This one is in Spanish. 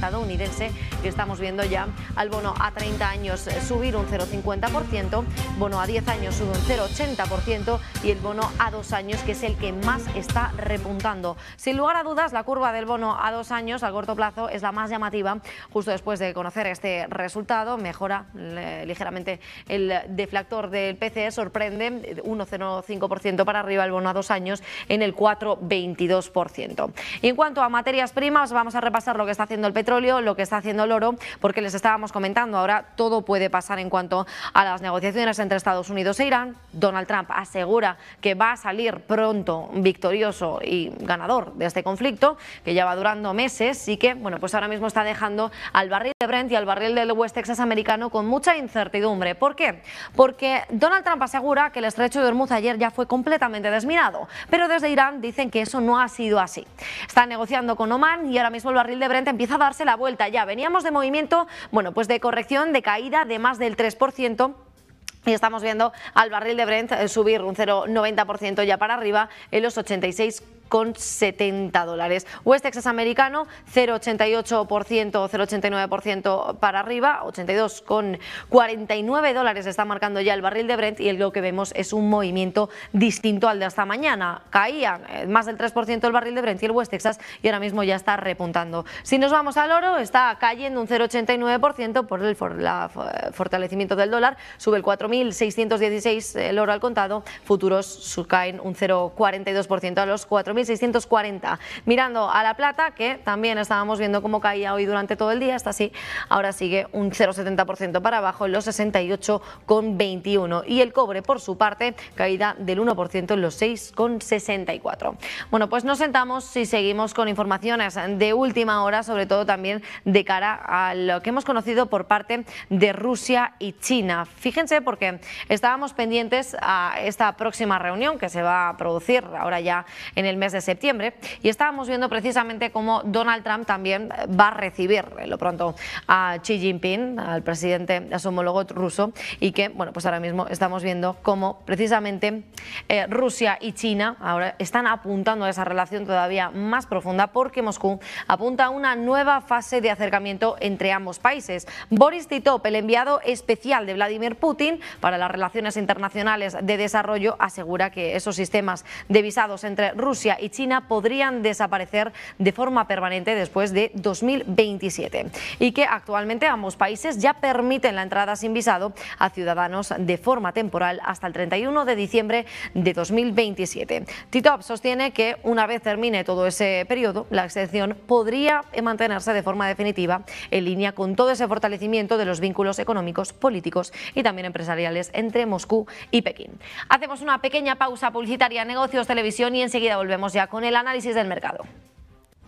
estadounidense, que estamos viendo ya al bono a 30 años subir un 0,50%, bono a 10 años sube un 0,80% y el bono a 2 años, que es el que más está repuntando. Sin lugar a dudas, la curva del bono a 2 años a corto plazo es la más llamativa. Justo después de conocer este resultado, mejora ligeramente el deflactor del PCE, sorprende 1,05% para arriba el bono a 2 años en el 4,22%. Y en cuanto a materias primas, vamos a repasar lo que está haciendo el petróleo, lo que está haciendo el oro, porque les estábamos comentando, ahora todo puede pasar en cuanto a las negociaciones entre Estados Unidos e Irán. Donald Trump asegura que va a salir pronto victorioso y ganador de este conflicto, que ya va durando meses y que, bueno, pues ahora mismo está dejando al barril de Brent y al barril del West Texas americano con mucha incertidumbre. ¿Por qué? Porque Donald Trump asegura que el estrecho de Hormuz ayer ya fue completamente desminado, pero desde Irán dicen que eso no ha sido así. Están negociando con Omán y ahora mismo el barril de Brent empieza a darse la vuelta. Ya veníamos de movimiento, bueno, pues de corrección, de caída de más del 3%. Y estamos viendo al barril de Brent subir un 0,90% ya para arriba en los 86,70 $. West Texas americano 0,88%, 0,89% para arriba, 82,49 $. Está marcando ya el barril de Brent y lo que vemos es un movimiento distinto al de esta mañana. Caía más del 3% el barril de Brent y el West Texas y ahora mismo ya está repuntando. Si nos vamos al oro, está cayendo un 0,89% por el fortalecimiento del dólar, sube el 4.616 el oro al contado, futuros caen un 0,42% a los 4.640. Mirando a la plata, que también estábamos viendo cómo caía hoy durante todo el día, está así, ahora sigue un 0,70% para abajo en los 68,21. Y el cobre, por su parte, caída del 1% en los 6,64. Bueno, pues nos sentamos y seguimos con informaciones de última hora, sobre todo también de cara a lo que hemos conocido por parte de Rusia y China. Fíjense, porque estábamos pendientes a esta próxima reunión que se va a producir ahora ya en el mes de septiembre y estábamos viendo precisamente cómo Donald Trump también va a recibir lo pronto a Xi Jinping, al presidente, a su homólogo ruso, y que, bueno, pues ahora mismo estamos viendo cómo precisamente Rusia y China ahora están apuntando a esa relación todavía más profunda, porque Moscú apunta a una nueva fase de acercamiento entre ambos países. Boris Titov, el enviado especial de Vladimir Putin para las relaciones internacionales de desarrollo, asegura que esos sistemas de visados entre Rusia y China podrían desaparecer de forma permanente después de 2027 y que actualmente ambos países ya permiten la entrada sin visado a ciudadanos de forma temporal hasta el 31 de diciembre de 2027. Titov sostiene que una vez termine todo ese periodo, la excepción podría mantenerse de forma definitiva en línea con todo ese fortalecimiento de los vínculos económicos, políticos y también empresariales entre Moscú y Pekín. Hacemos una pequeña pausa publicitaria, negocios, televisión, y enseguida volvemos ya con el análisis del mercado.